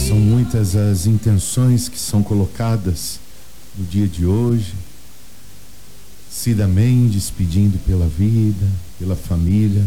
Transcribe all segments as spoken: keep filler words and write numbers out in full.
São muitas as intenções que são colocadas no dia de hoje. Cida Mendes pedindo pela vida, pela família.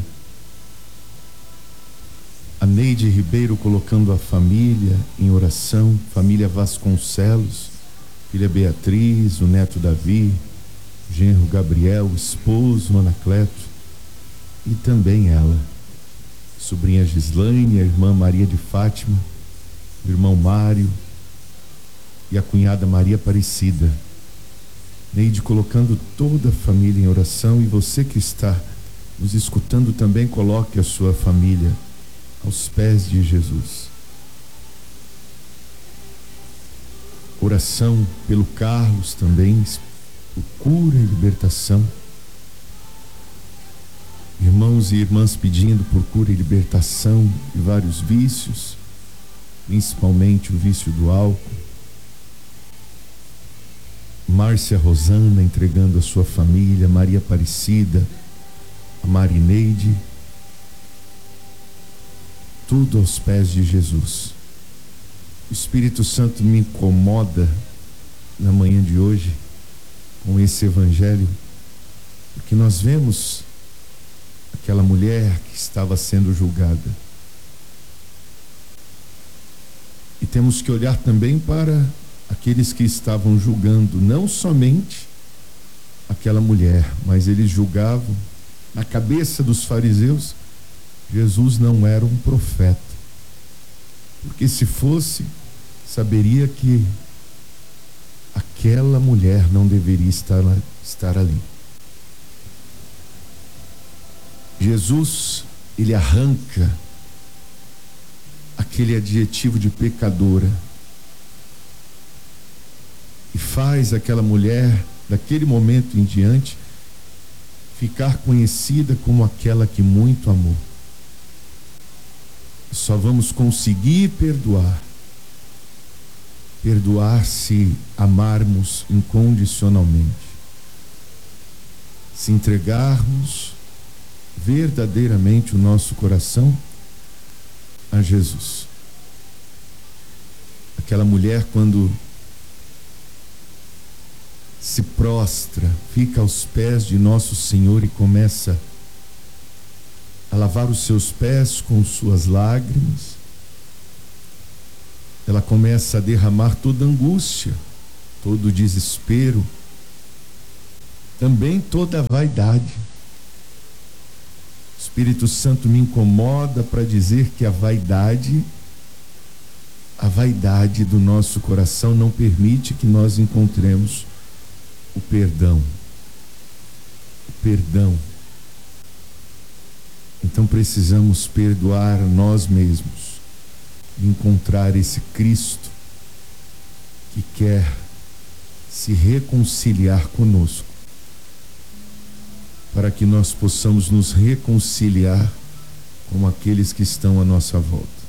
A Neide Ribeiro colocando a família em oração. Família Vasconcelos, filha Beatriz, o neto Davi, o genro Gabriel, o esposo Anacleto e também ela, sobrinha Gislaine, a irmã Maria de Fátima, o irmão Mário e a cunhada Maria Aparecida. Neide colocando toda a família em oração, e você que está nos escutando também coloque a sua família aos pés de Jesus. Oração pelo Carlos também, por cura e libertação. Irmãos e irmãs pedindo por cura e libertação de vários vícios, principalmente o vício do álcool. Márcia Rosana entregando a sua família, Maria Aparecida, a Marineide, tudo aos pés de Jesus. O Espírito Santo me incomoda na manhã de hoje com esse evangelho, porque nós vemos aquela mulher que estava sendo julgada. E temos que olhar também para aqueles que estavam julgando, não somente aquela mulher, mas eles julgavam. Na cabeça dos fariseus, Jesus não era um profeta, porque se fosse, saberia que aquela mulher não deveria estar, estar ali. Jesus, ele arranca aquele adjetivo de pecadora e faz aquela mulher, daquele momento em diante, ficar conhecida como aquela que muito amou. Só vamos conseguir perdoar, perdoar se amarmos incondicionalmente, se entregarmos verdadeiramente o nosso coração a Jesus. Aquela mulher, quando se prostra, fica aos pés de nosso Senhor e começa a lavar os seus pés com suas lágrimas, ela começa a derramar toda a angústia, todo o desespero, também toda a vaidade. O Espírito Santo me incomoda para dizer que a vaidade, a vaidade do nosso coração não permite que nós encontremos o perdão. O perdão. Então precisamos perdoar nós mesmos, encontrar esse Cristo que quer se reconciliar conosco, para que nós possamos nos reconciliar com aqueles que estão à nossa volta.